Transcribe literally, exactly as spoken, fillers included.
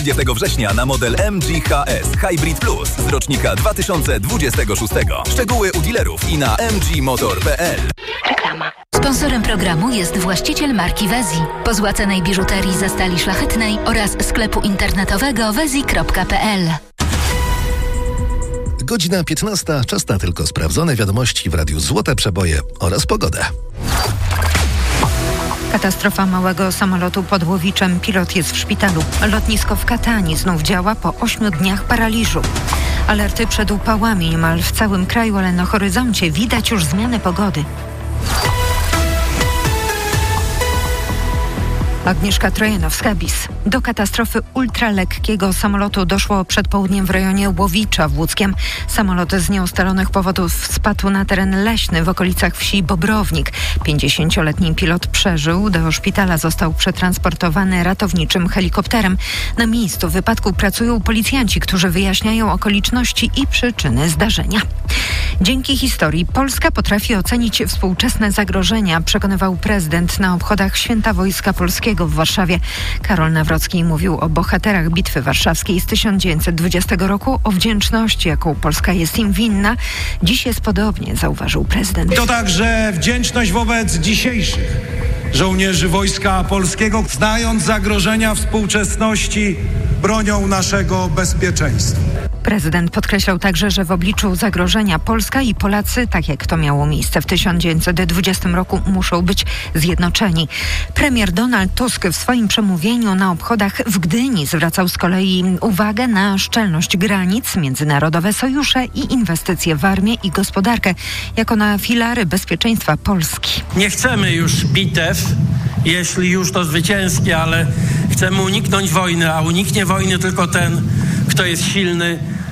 dwudziestego września na model M G H S Hybrid Plus z rocznika dwa tysiące dwudziestego szóstego. Szczegóły u dealerów i na m g motor kropka p l. Reklama. Sponsorem programu jest właściciel marki Wezi, pozłacanej biżuterii ze stali szlachetnej oraz sklepu internetowego wezi kropka p l. Godzina piętnasta, czas na tylko sprawdzone wiadomości w Radiu Złote Przeboje oraz pogodę. Katastrofa małego samolotu pod Łowiczem. Pilot jest w szpitalu. Lotnisko w Katani znów działa po ośmiu dniach paraliżu. Alerty przed upałami niemal w całym kraju, ale na horyzoncie widać już zmianę pogody. Agnieszka Trojanowska-Bis. Do katastrofy ultralekkiego samolotu doszło przed południem w rejonie Łowicza w Łódzkiem. Samolot z nieustalonych powodów spadł na teren leśny w okolicach wsi Bobrownik. pięćdziesięcioletni pilot przeżył. Do szpitala został przetransportowany ratowniczym helikopterem. Na miejscu wypadku pracują policjanci, którzy wyjaśniają okoliczności i przyczyny zdarzenia. Dzięki historii Polska potrafi ocenić współczesne zagrożenia, przekonywał prezydent na obchodach Święta Wojska Polskiego w Warszawie. Karol Nawrocki mówił o bohaterach Bitwy Warszawskiej z tysiąc dziewięćset dwudziestego roku, o wdzięczności, jaką Polska jest im winna. Dziś jest podobnie, zauważył prezydent. To także wdzięczność wobec dzisiejszych żołnierzy Wojska Polskiego, znając zagrożenia współczesności, bronią naszego bezpieczeństwa. Prezydent podkreślał także, że w obliczu zagrożenia Polska i Polacy, tak jak to miało miejsce w tysiąc dziewięćset dwudziestym roku, muszą być zjednoczeni. Premier Donald Tusk w swoim przemówieniu na obchodach w Gdyni zwracał z kolei uwagę na szczelność granic, międzynarodowe sojusze i inwestycje w armię i gospodarkę jako na filary bezpieczeństwa Polski. Nie chcemy już bitew, jeśli już to zwycięskie, ale chcemy uniknąć wojny, a uniknie wojny tylko ten, kto jest silny,